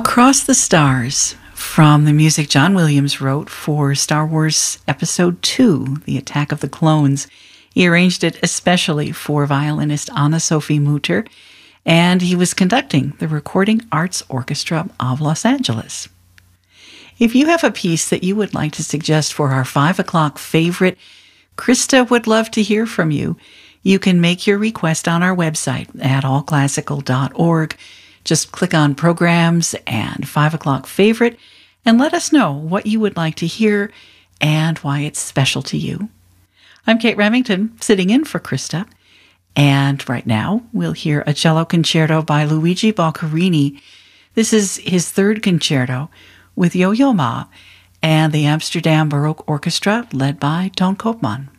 Across the Stars, from the music John Williams wrote for Star Wars Episode II, The Attack of the Clones. He arranged it especially for violinist Anna-Sophie Mutter, and he was conducting the Recording Arts Orchestra of Los Angeles. If you have a piece that you would like to suggest for our 5 o'clock favorite, Krista would love to hear from you. You can make your request on our website at allclassical.org. Just click on Programs and 5 o'clock favorite and let us know what you would like to hear and why it's special to you. I'm Kate Remington, sitting in for Krista, and right now we'll hear a cello concerto by Luigi Boccherini. This is his third concerto with Yo-Yo Ma and the Amsterdam Baroque Orchestra led by Toon Koopman.